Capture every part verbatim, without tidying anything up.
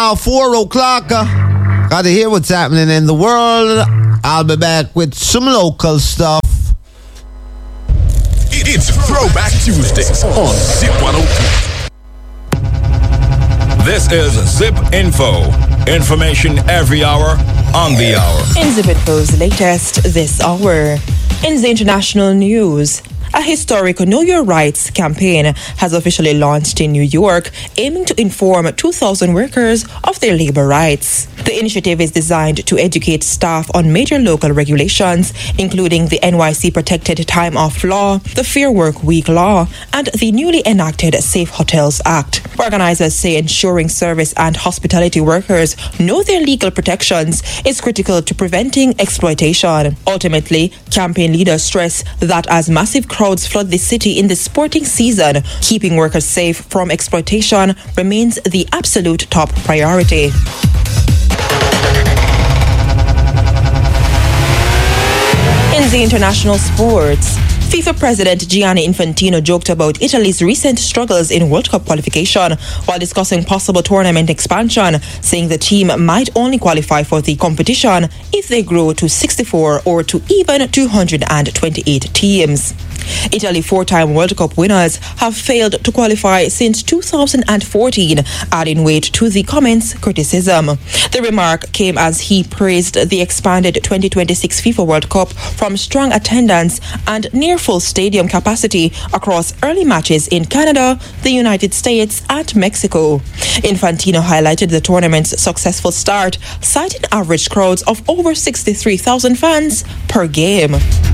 now four o'clock. Uh, gotta hear what's happening in the world. I'll be back with some local stuff. It's Throwback Tuesdays on Zip one oh two. This is Zip Info. Information every hour, on the hour. In Zip Info's latest this hour. In the international news, a historic Know Your Rights campaign has officially launched in New York, aiming to inform two thousand workers of their labor rights. The initiative is designed to educate staff on major local regulations, including the N Y C Protected Time Off Law, the Fair Work Week Law, and the newly enacted Safe Hotels Act. Organizers say ensuring service and hospitality workers know their legal protections is critical to preventing exploitation. Ultimately, campaign leaders stress that as massive crowds flood the city in the sporting season, keeping workers safe from exploitation remains the absolute top priority. In the international sports, FIFA President Gianni Infantino joked about Italy's recent struggles in World Cup qualification while discussing possible tournament expansion, saying the team might only qualify for the competition if they grow to sixty-four or to even two hundred twenty-eight teams. Italy, four-time World Cup winners, have failed to qualify since two thousand fourteen, adding weight to the comments' criticism. The remark came as he praised the expanded twenty twenty-six FIFA World Cup from strong attendance and near full stadium capacity across early matches in Canada, the United States, and Mexico. Infantino highlighted the tournament's successful start, citing average crowds of over sixty-three thousand fans per game.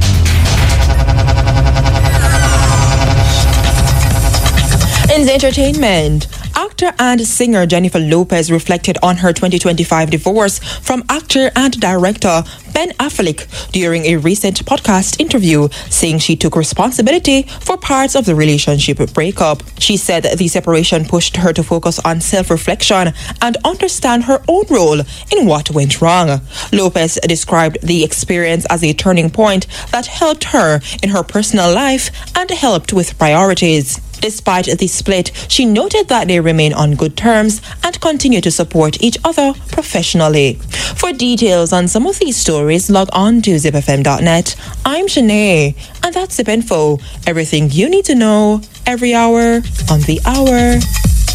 In the entertainment, actor and singer Jennifer Lopez reflected on her twenty twenty-five divorce from actor and director Ben Affleck during a recent podcast interview, saying she took responsibility for parts of the relationship breakup. She said the separation pushed her to focus on self-reflection and understand her own role in what went wrong. Lopez described the experience as a turning point that helped her in her personal life and helped with priorities. Despite the split, she noted that they remain on good terms and continue to support each other professionally. For details on some of these stories, log on to zip f m dot net. I'm Shanae, and that's Zip Info. Everything you need to know, every hour, on the hour.